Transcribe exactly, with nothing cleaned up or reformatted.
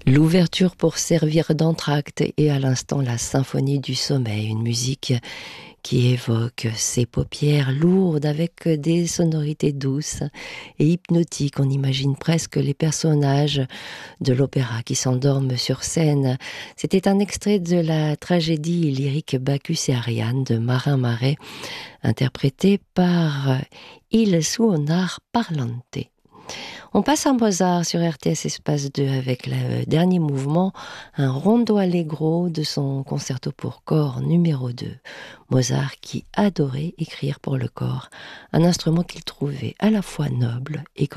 L'ouverture pour servir d'entracte et à l'instant la symphonie du sommeil, une musique qui évoque ses paupières lourdes avec des sonorités douces et hypnotiques. On imagine presque les personnages de l'opéra qui s'endorment sur scène. C'était un extrait de la tragédie lyrique Bacchus et Ariane de Marin Marais, interprété par Il Suonar Parlante. On passe à Mozart sur R T S Espace deux avec le dernier mouvement, un rondo allegro de son concerto pour corps numéro deux. Mozart qui adorait écrire pour le corps, un instrument qu'il trouvait à la fois noble et